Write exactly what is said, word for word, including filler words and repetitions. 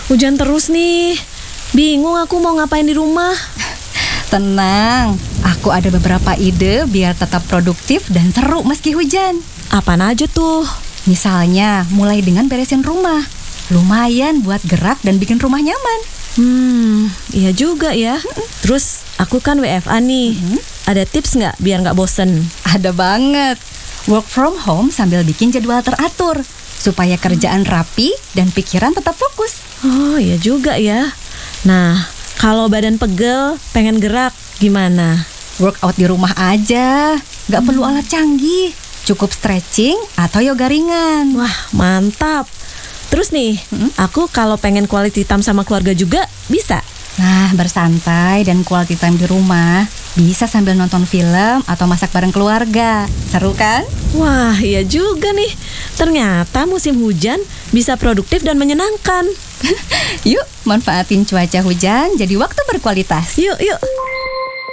Hujan terus nih. Bingung aku mau ngapain di rumah. Tenang, aku ada beberapa ide biar tetap produktif dan seru meski hujan. Apaan aja tuh? Misalnya, mulai dengan beresin rumah. Lumayan buat gerak dan bikin rumah nyaman. Hmm, iya juga ya. Terus aku kan W F A nih. Ada tips nggak biar nggak bosen? Ada banget. Work from home sambil bikin jadwal teratur, supaya kerjaan rapi dan pikiran tetap fokus. Oh, iya juga ya. Nah, kalau badan pegel, pengen gerak, gimana? Workout di rumah aja, nggak perlu alat canggih. Cukup stretching atau yoga ringan. Wah, mantap. Terus nih, aku kalau pengen quality time sama keluarga juga bisa. Nah, bersantai dan quality time di rumah bisa sambil nonton film atau masak bareng keluarga. Seru kan? Wah, iya juga nih. Ternyata musim hujan bisa produktif dan menyenangkan. Yuk, manfaatin cuaca hujan jadi waktu berkualitas. Yuk, yuk.